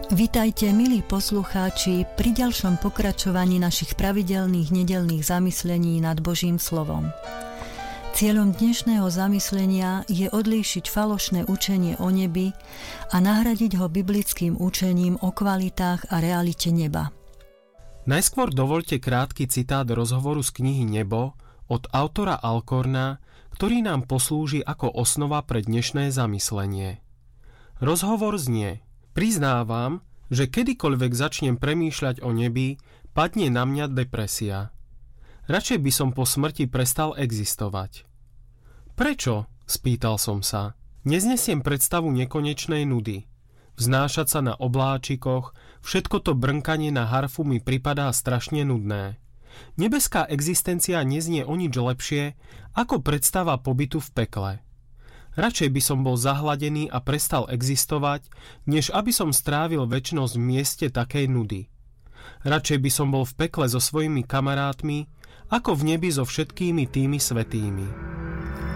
Vitajte, milí poslucháči, pri ďalšom pokračovaní našich pravidelných nedeľných zamyslení nad Božím slovom. Cieľom dnešného zamyslenia je odlíšiť falošné učenie o nebi a nahradiť ho biblickým učením o kvalitách a realite neba. Najskôr dovoľte krátky citát rozhovoru z knihy Nebo od autora Alcorna, ktorý nám poslúži ako osnova pre dnešné zamyslenie. Rozhovor znie: Priznávam, že kedykoľvek začnem premýšľať o nebi, padne na mňa depresia. Radšej by som po smrti prestal existovať. Prečo? Spýtal som sa. Neznesiem predstavu nekonečnej nudy. Vznášať sa na obláčikoch, všetko to brnkanie na harfu mi pripadá strašne nudné. Nebeská existencia neznie o nič lepšie ako predstava pobytu v pekle. Radšej by som bol zahladený a prestal existovať, než aby som strávil večnosť v mieste takej nudy. Radšej by som bol v pekle so svojimi kamarátmi, ako v nebi so všetkými tými svätými.